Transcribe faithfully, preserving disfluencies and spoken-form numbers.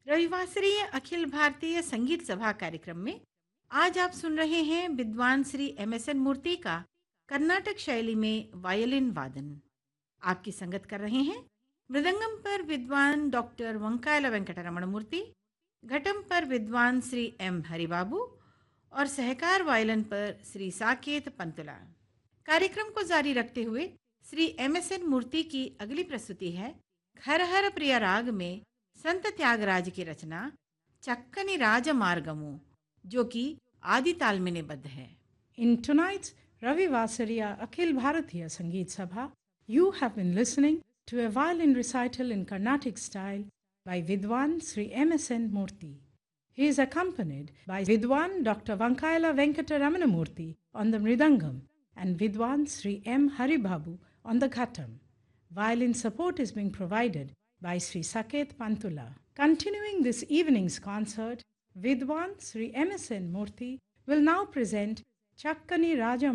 रविवासरीय अखिल भारतीय संगीत सभा कार्यक्रम में आज आप सुन रहे हैं विद्वान श्री एम एस एन मूर्ति का कर्नाटक शैली में वायलिन वादन। आपकी संगत कर रहे हैं मृदंगम पर विद्वान डॉक्टर वंकायला वेंकटरमण मूर्ति, घटम पर विद्वान श्री एम हरिबाबू और सहकार वायलिन पर श्री साकेत पंतुला। कार्यक्रम को जारी रखते हुए श्री एम एस एन मूर्ति की अगली प्रस्तुति है हर हर प्रिय राग में संत त्यागराज की रचना चक्कनी राजमार्गमु, जो कि आदि ताल में निबद्ध है। In tonight's Ravi Vasariya Akhil Bharatiya Sangeet Sabha, you have been listening to a violin recital in Carnatic style by Vidwan Sri M S N Murthy. He is accompanied by Vidwan Doctor Vankaila Venkataramana Murthy on the Mridangam and Vidwan Sri M Haribabu on the Ghatam. Violin support is being provided by Sri Saket Pantula. Continuing this evening's concert, Vidwan Sri M S N Murthy will now present Chakkani Raja